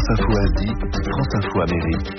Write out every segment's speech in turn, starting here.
Info Asie, France Info Amérique.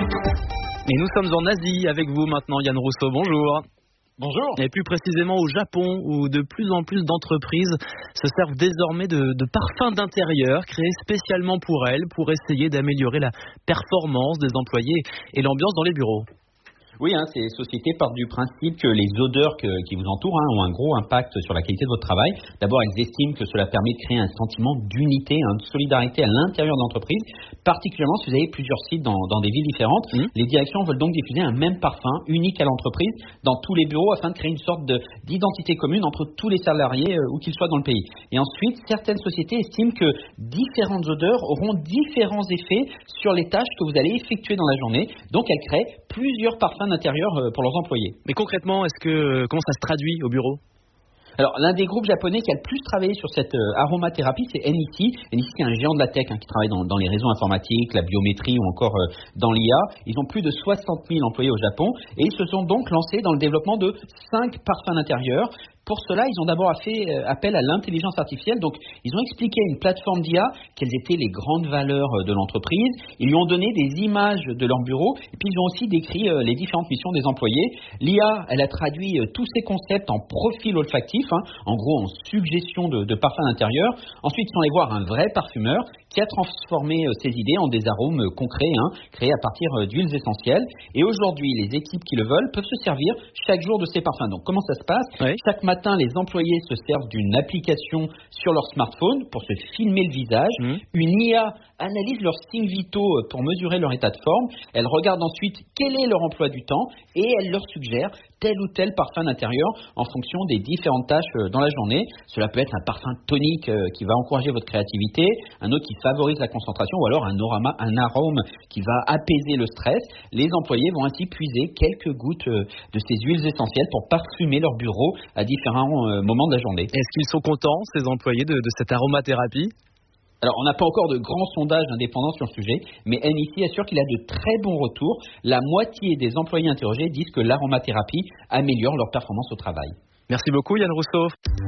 Et nous sommes en Asie avec vous maintenant, Yann Rousseau, bonjour. Bonjour. Et plus précisément au Japon, où de plus en plus d'entreprises se servent désormais de parfums d'intérieur créés spécialement pour elles, pour essayer d'améliorer la performance des employés et l'ambiance dans les bureaux. Oui, ces sociétés partent du principe que les odeurs qui vous entourent ont un gros impact sur la qualité de votre travail. D'abord, elles estiment que cela permet de créer un sentiment d'unité, de solidarité à l'intérieur de l'entreprise, particulièrement si vous avez plusieurs sites dans des villes différentes. Les directions veulent donc diffuser un même parfum unique à l'entreprise dans tous les bureaux afin de créer une sorte d'identité commune entre tous les salariés, où qu'ils soient dans le pays. Et ensuite, certaines sociétés estiment que différentes odeurs auront différents effets sur les tâches que vous allez effectuer dans la journée. Donc, elles créent plusieurs parfums d'intérieur pour leurs employés. Mais concrètement, comment ça se traduit au bureau ? Alors, l'un des groupes japonais qui a le plus travaillé sur cette aromathérapie, c'est NEC. NEC, c'est un géant de la tech qui travaille dans les réseaux informatiques, la biométrie ou encore dans l'IA. Ils ont plus de 60 000 employés au Japon et ils se sont donc lancés dans le développement de 5 parfums d'intérieur. Pour cela, ils ont d'abord fait appel à l'intelligence artificielle. Donc, ils ont expliqué à une plateforme d'IA quelles étaient les grandes valeurs de l'entreprise. Ils lui ont donné des images de leur bureau et puis ils ont aussi décrit les différentes missions des employés. L'IA, elle a traduit tous ces concepts en profil olfactif, en gros en suggestion de parfum d'intérieur. Ensuite, ils sont allés voir un vrai parfumeur qui a transformé ces idées en des arômes concrets, créés à partir d'huiles essentielles. Et aujourd'hui, les équipes qui le veulent peuvent se servir chaque jour de ces parfums. Donc, comment ça se passe ? Chaque matin, les employés se servent d'une application sur leur smartphone pour se filmer le visage. Une IA analyse leurs signes vitaux pour mesurer leur état de forme. Elle regarde ensuite quel est leur emploi du temps et elle leur suggère tel ou tel parfum d'intérieur en fonction des différentes tâches dans la journée. Cela peut être un parfum tonique qui va encourager votre créativité, un autre qui favorise la concentration ou alors un arôme qui va apaiser le stress. Les employés vont ainsi puiser quelques gouttes de ces huiles essentielles pour parfumer leur bureau à différents moments de la journée. Est-ce qu'ils sont contents, ces employés, de cette aromathérapie ? Alors, on n'a pas encore de grands sondages indépendants sur le sujet, mais NEC assure qu'il a de très bons retours. La moitié des employés interrogés disent que l'aromathérapie améliore leur performance au travail. Merci beaucoup, Yann Rousseau.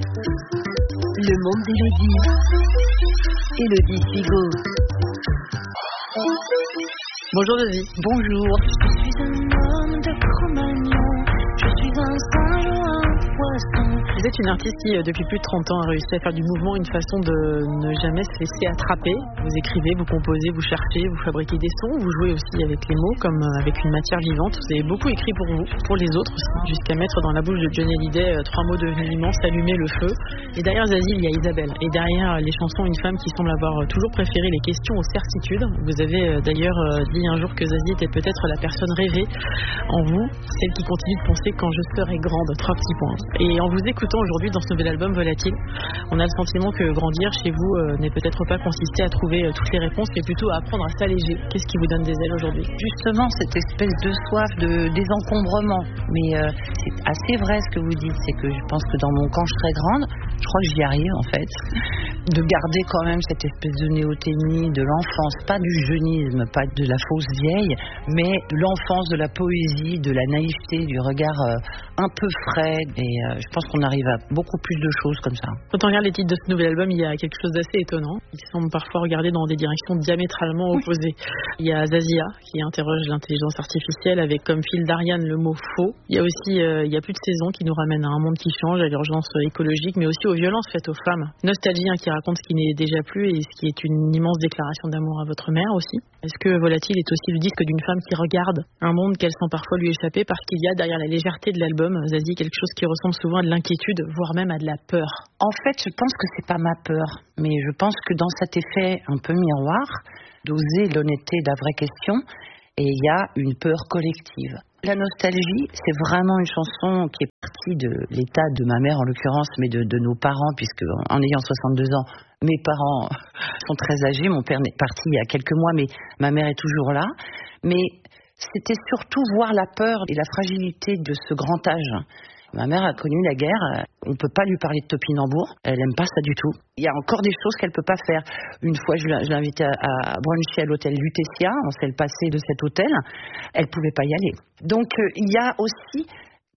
Le monde d'Élodie. Élodie Sigo. Bonjour Zazie. Bonjour. Je suis un homme de Cro-Magnon. Je suis un singe ou un poisson. Vous êtes une artiste qui, depuis plus de 30 ans, a réussi à faire du mouvement une façon de ne jamais se laisser attraper. Vous écrivez, vous composez, vous cherchez, vous fabriquez des sons, vous jouez aussi avec les mots, comme avec une matière vivante. Vous avez beaucoup écrit pour vous, pour les autres aussi, jusqu'à mettre dans la bouche de Johnny Hallyday 3 mots devenus immenses, allumer le feu. Et derrière Zazie, il y a Isabelle. Et derrière les chansons, une femme qui semble avoir toujours préféré les questions aux certitudes. Vous avez d'ailleurs dit un jour que Zazie était peut-être la personne rêvée en vous, celle qui continue de penser quand je serai grande. 3 petits points. Et en vous écoutant aujourd'hui dans ce nouvel album Volatile, on a le sentiment que grandir chez vous n'est peut-être pas consisté à trouver toutes les réponses, mais plutôt à apprendre à s'alléger. Qu'est-ce qui vous donne des ailes aujourd'hui ? Justement, cette espèce de soif de désencombrement. Mais c'est assez vrai ce que vous dites, c'est que je pense que dans mon quand je serai grande, je crois que j'y arrive en fait, de garder quand même cette espèce de néoténie de l'enfance, pas du jeunisme, pas de la fausse vieille, mais de l'enfance, de la poésie, de la naïveté, du regard un peu frais. Et je pense qu'on arrive à beaucoup plus de choses comme ça. Quand on regarde les titres de ce nouvel album, il y a quelque chose d'assez étonnant. Ils semblent parfois regarder dans des directions diamétralement opposées. Il y a Zazia qui interroge l'intelligence artificielle avec comme fil d'Ariane le mot faux. Il y a aussi il y a plus de saison qui nous ramène à un monde qui change, à l'urgence écologique, mais aussi aux violences faites aux femmes. Nostalgie qui raconte ce qui n'est déjà plus et ce qui est une immense déclaration d'amour à votre mère aussi. Est-ce que Volatile est aussi le disque d'une femme qui regarde un monde qu'elle sent parfois lui échapper parce qu'il y a derrière la légèreté de l'album, Zazie, quelque chose qui ressemble souvent à de l'inquiétude, voire même à de la peur? En fait, je pense que c'est pas ma peur, mais je pense que dans cet effet un peu miroir, d'oser l'honnêteté de la vraie question, et il y a une peur collective. La nostalgie, c'est vraiment une chanson qui est partie de l'état de ma mère en l'occurrence, mais de nos parents, puisque en ayant 62 ans, mes parents sont très âgés, mon père est parti il y a quelques mois, mais ma mère est toujours là. Mais c'était surtout voir la peur et la fragilité de ce grand âge. Ma mère a connu la guerre, on ne peut pas lui parler de topinambour, elle n'aime pas ça du tout. Il y a encore des choses qu'elle ne peut pas faire. Une fois, je l'ai invitée à bruncher à l'hôtel Lutetia, on sait le passé de cet hôtel, elle ne pouvait pas y aller. Donc il y a aussi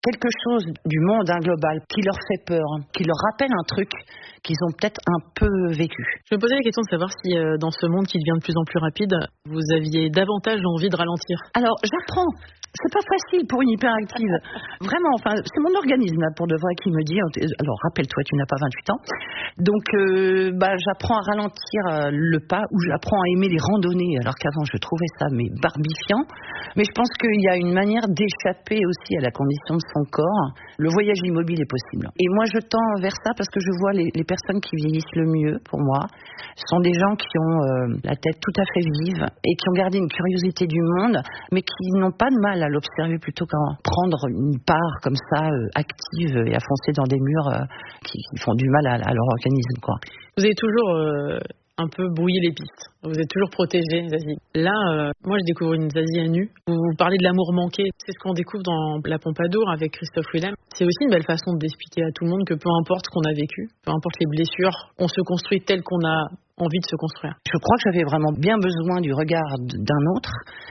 quelque chose du monde global qui leur fait peur, qui leur rappelle un truc qu'ils ont peut-être un peu vécu. Je me posais la question de savoir si dans ce monde qui devient de plus en plus rapide, vous aviez davantage envie de ralentir. Alors, j'apprends. C'est pas facile pour une hyperactive. Vraiment, enfin, c'est mon organisme là, pour de vrai qui me dit, alors rappelle-toi, tu n'as pas 28 ans. Donc, j'apprends à ralentir le pas, ou j'apprends à aimer les randonnées, alors qu'avant je trouvais ça mais barbifiant. Mais je pense qu'il y a une manière d'échapper aussi à la condition de son corps. Le voyage immobile est possible. Et moi, je tends vers ça parce que je vois les personnes qui vieillissent le mieux, pour moi, sont des gens qui ont la tête tout à fait vive et qui ont gardé une curiosité du monde, mais qui n'ont pas de mal à l'observer plutôt qu'à prendre une part comme ça active et à foncer dans des murs qui font du mal à leur organisme, quoi. Vous avez toujours un peu brouillé les pistes. Vous êtes toujours protégée, Zazie. Là, moi, je découvre une Zazie à nu. Vous parlez de l'amour manqué. C'est ce qu'on découvre dans La Pompadour avec Christophe Willem. C'est aussi une belle façon d'expliquer à tout le monde que peu importe ce qu'on a vécu, peu importe les blessures, on se construit tel qu'on a envie de se construire. Je crois que j'avais vraiment bien besoin du regard d'un autre,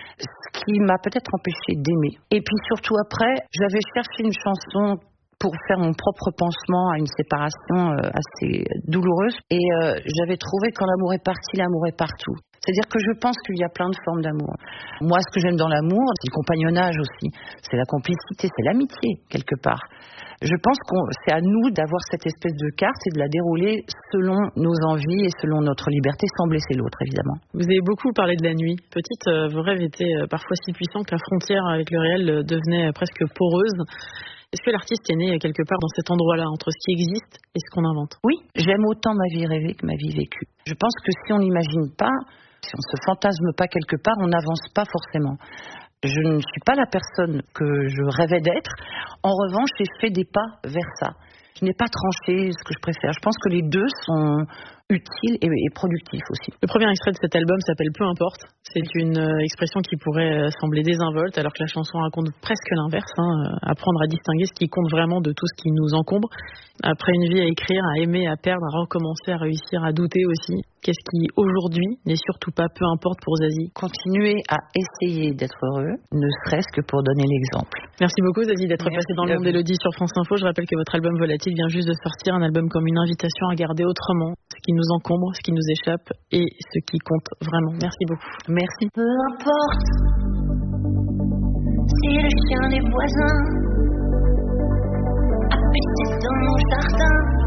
ce qui m'a peut-être empêché d'aimer. Et puis surtout après, j'avais cherché une chanson pour faire mon propre pansement à une séparation assez douloureuse. Et j'avais trouvé quand l'amour est parti, l'amour est partout. C'est-à-dire que je pense qu'il y a plein de formes d'amour. Moi, ce que j'aime dans l'amour, c'est le compagnonnage aussi. C'est la complicité, c'est l'amitié, quelque part. Je pense que c'est à nous d'avoir cette espèce de carte et de la dérouler selon nos envies et selon notre liberté, sans blesser l'autre, évidemment. Vous avez beaucoup parlé de la nuit. Petite, vos rêves étaient parfois si puissants que la frontière avec le réel devenait presque poreuse. Est-ce que l'artiste est né quelque part dans cet endroit-là, entre ce qui existe et ce qu'on invente? Oui, j'aime autant ma vie rêvée que ma vie vécue. Je pense que si on n'imagine pas, si on ne se fantasme pas quelque part, on n'avance pas forcément. Je ne suis pas la personne que je rêvais d'être. En revanche, j'ai fait des pas vers ça. Je n'ai pas tranché ce que je préfère. Je pense que les deux sont utiles et productifs aussi. Le premier extrait de cet album s'appelle Peu importe. C'est une expression qui pourrait sembler désinvolte, alors que la chanson raconte presque l'inverse. Apprendre à distinguer ce qui compte vraiment de tout ce qui nous encombre. Après une vie à écrire, à aimer, à perdre, à recommencer, à réussir, à douter aussi. Qu'est-ce qui, aujourd'hui, n'est surtout pas peu importe pour Zazie? Continuer à essayer d'être heureux, ne serait-ce que pour donner l'exemple. Merci beaucoup, Zazie, d'être passée dans le monde d'Élodie sur France Info. Je rappelle que votre album Volatile vient juste de sortir, un album comme une invitation à garder autrement ce qui nous encombre, ce qui nous échappe et ce qui compte vraiment. Merci beaucoup. Merci. Peu importe si le chien des voisins a pissé dans mon jardin.